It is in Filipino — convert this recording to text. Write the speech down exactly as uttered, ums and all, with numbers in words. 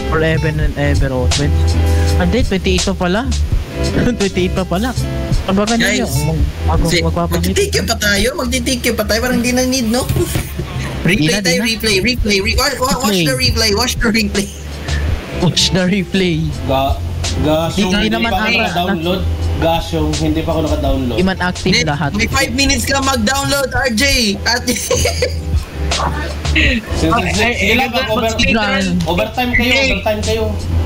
Forever and ever, oh. Hindi, twenty-eight pa pala. twenty-eight pa pala. Abangan Guys, ninyo. Mag, Si, mag, magpapamit. magti-take pa tayo, magti-take pa tayo, parang hindi na need, no? Di Replay na, di tayo, na. replay, replay, re- watch, watch Replay. the replay, watch the replay. Watch the replay. Ga, gas yung Hindi hindi, naman pa ako ara- naka-download. Gas yung hindi pa ako naka-download. Iman active Net, lahat. may five minutes ka mag-download, R J! At Sige, sige, sige lang, over, Speedrun. overtime kayo, overtime kayo.